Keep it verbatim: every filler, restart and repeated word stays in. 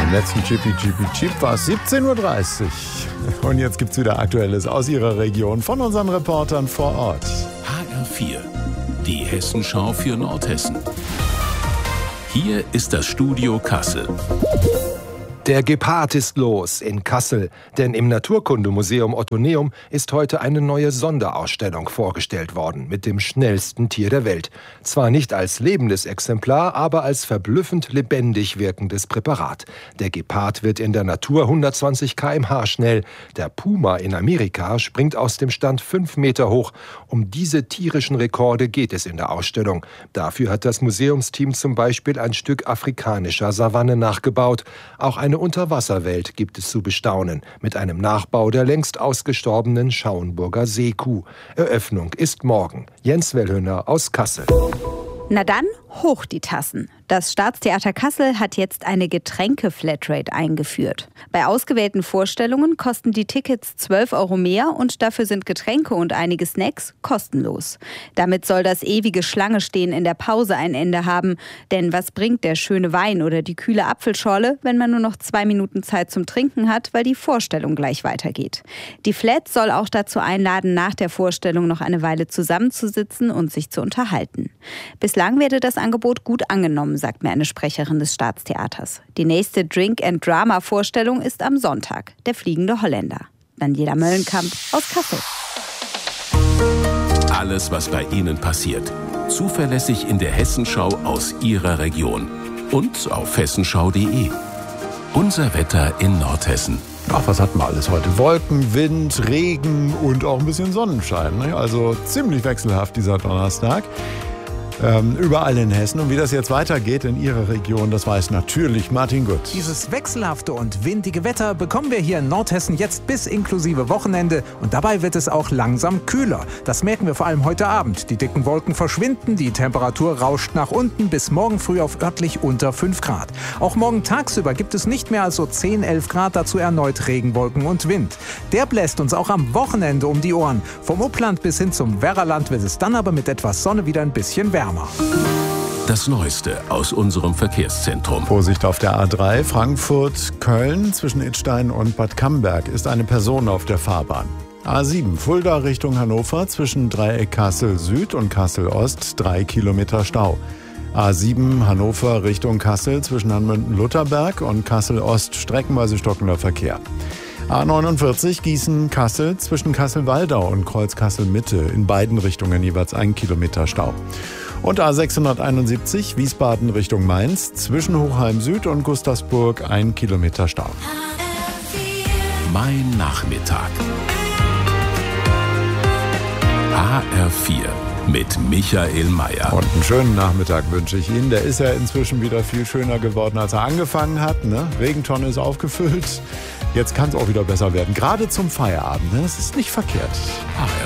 Beim letzten Chippy Chippy Chip war es siebzehn Uhr dreißig. Und jetzt gibt's wieder Aktuelles aus Ihrer Region von unseren Reportern vor Ort. H R vier, die Hessenschau für Nordhessen. Hier ist das Studio Kassel. Der Gepard ist los in Kassel, denn im Naturkundemuseum Ottoneum ist heute eine neue Sonderausstellung vorgestellt worden mit dem schnellsten Tier der Welt. Zwar nicht als lebendes Exemplar, aber als verblüffend lebendig wirkendes Präparat. Der Gepard wird in der Natur hundertzwanzig Kilometer pro Stunde schnell. Der Puma in Amerika springt aus dem Stand fünf Meter hoch. Um diese tierischen Rekorde geht es in der Ausstellung. Dafür hat das Museumsteam zum Beispiel ein Stück afrikanischer Savanne nachgebaut. Auch eine Unterwasserwelt gibt es zu bestaunen, mit einem Nachbau der längst ausgestorbenen Schauenburger Seekuh. Eröffnung ist morgen. Jens Wellhöner aus Kassel. Na dann, hoch die Tassen. Das Staatstheater Kassel hat jetzt eine Getränke-Flatrate eingeführt. Bei ausgewählten Vorstellungen kosten die Tickets zwölf Euro mehr und dafür sind Getränke und einige Snacks kostenlos. Damit soll das ewige Schlangestehen in der Pause ein Ende haben. Denn was bringt der schöne Wein oder die kühle Apfelschorle, wenn man nur noch zwei Minuten Zeit zum Trinken hat, weil die Vorstellung gleich weitergeht? Die Flat soll auch dazu einladen, nach der Vorstellung noch eine Weile zusammenzusitzen und sich zu unterhalten. Bislang werde das Angebot gut angenommen, sagt mir eine Sprecherin des Staatstheaters. Die nächste Drink-and-Drama-Vorstellung ist am Sonntag, der fliegende Holländer. Daniela Möllenkamp aus Kassel. Alles, was bei Ihnen passiert, zuverlässig in der Hessenschau aus Ihrer Region und auf hessenschau punkt de. Unser Wetter in Nordhessen. Ach, was hatten wir alles heute? Wolken, Wind, Regen und auch ein bisschen Sonnenschein. Ne? Also ziemlich wechselhaft dieser Donnerstag. Ähm, überall in Hessen. Und wie das jetzt weitergeht in Ihrer Region, das weiß natürlich Martin Gut. Dieses wechselhafte und windige Wetter bekommen wir hier in Nordhessen jetzt bis inklusive Wochenende. Und dabei wird es auch langsam kühler. Das merken wir vor allem heute Abend. Die dicken Wolken verschwinden, die Temperatur rauscht nach unten bis morgen früh auf örtlich unter fünf Grad. Auch morgen tagsüber gibt es nicht mehr als so zehn, elf Grad, dazu erneut Regenwolken und Wind. Der bläst uns auch am Wochenende um die Ohren. Vom Upland bis hin zum Werraland wird es dann aber mit etwas Sonne wieder ein bisschen wärmer. Das Neueste aus unserem Verkehrszentrum. Vorsicht auf der A drei, Frankfurt-Köln. Zwischen Idstein und Bad Camberg ist eine Person auf der Fahrbahn. A sieben, Fulda Richtung Hannover. Zwischen Dreieck Kassel Süd und Kassel Ost drei Kilometer Stau. A sieben, Hannover Richtung Kassel. Zwischen Hanmünden-Lutherberg und Kassel Ost streckenweise stockender Verkehr. A neunundvierzig, Gießen-Kassel. Zwischen Kassel-Waldau und Kreuz-Kassel-Mitte. In beiden Richtungen jeweils ein Kilometer Stau. Und A sechshunderteinundsiebzig, Wiesbaden Richtung Mainz, zwischen Hochheim Süd und Gustavsburg ein Kilometer Stau. Mein Nachmittag. H R vier mit Michael Mayer. Und einen schönen Nachmittag wünsche ich Ihnen. Der ist ja inzwischen wieder viel schöner geworden, als er angefangen hat. Ne? Regentonne ist aufgefüllt. Jetzt kann es auch wieder besser werden. Gerade zum Feierabend. Ne? Das ist nicht verkehrt. H R